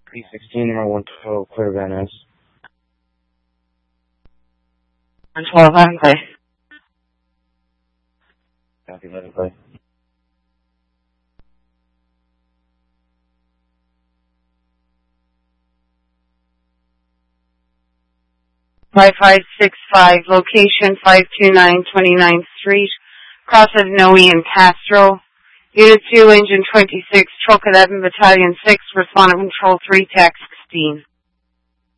P16, number 112, clear Van Ness. 112, on play. Copy, let it play. $5565, location 529 29th Street, cross of Noe and Castro. Unit 2, Engine 26, Truck 11, Battalion 6, Respondent Control 3, TAC 16.